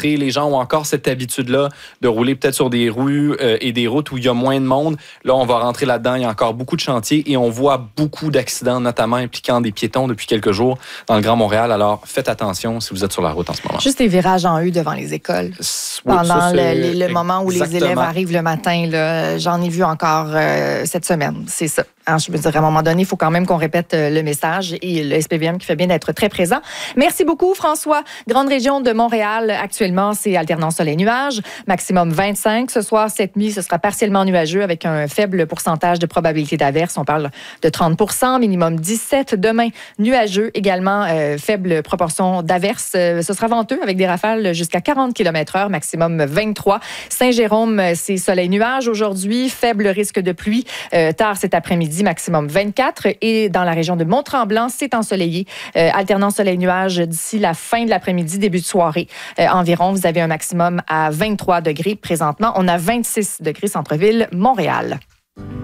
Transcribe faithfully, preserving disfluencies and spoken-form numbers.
rentrer. Les gens ont encore cette habitude-là de rouler peut-être sur des rues euh, et des routes où il y a moins de monde. Là, on va rentrer là-dedans. Il y a encore beaucoup de chantiers et on voit beaucoup d'accidents, notamment impliquant des piétons depuis quelques jours dans le Grand Montréal. Alors, faites attention si vous êtes sur la route en ce moment. Juste les virages en U devant les écoles. Oui, pendant ça, le, le, le moment où Exactement. les élèves arrivent le matin, là, j'en ai vu encore euh, cette semaine. C'est ça. Alors, je me dirais, à un moment donné, il faut quand même qu'on répète le message et le S P V M qui fait bien d'être très présent. Merci beaucoup, François. Grande région de Montréal, actuellement, c'est alternance soleil-nuage. Maximum vingt-cinq. Ce soir, cette nuit, ce sera partiellement nuageux avec un faible pourcentage de probabilité d'averse. On parle de trente pour cent, minimum dix-sept. Demain, nuageux, également euh, faible proportion d'averse. Euh, ce sera venteux avec des rafales jusqu'à quarante kilomètres heure, maximum vingt-trois. Saint-Jérôme, c'est soleil-nuage aujourd'hui, faible risque de pluie. Euh, tard cet après-midi, maximum vingt-quatre. Et dans la région de Mont-Tremblant, c'est ensoleillé. Euh, alternant soleil-nuage d'ici la fin de l'après-midi, début de soirée. Euh, environ, vous avez un maximum à vingt-trois degrés. Présentement, on a vingt-six degrés centre-ville, Montréal.